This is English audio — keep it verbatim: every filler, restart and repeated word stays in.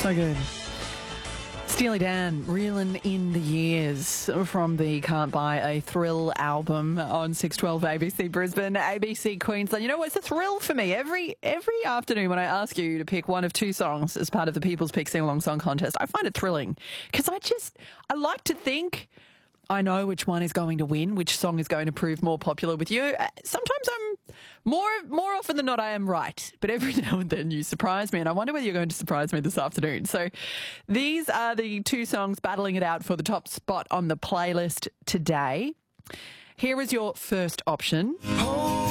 So good. Steely Dan, reeling in the years from the Can't Buy a Thrill album on six twelve A B C Brisbane, A B C Queensland. You know, it's a thrill for me every every afternoon when I ask you to pick one of two songs as part of the People's Pick Sing Along Song Contest. I find it thrilling because I just, I like to think I know which one is going to win, which song is going to prove more popular with you. Sometimes I'm more more often than not I am right, but every now and then you surprise me, and I wonder whether you're going to surprise me this afternoon. So these are the two songs battling it out for the top spot on the playlist today. Here is your first option. Hold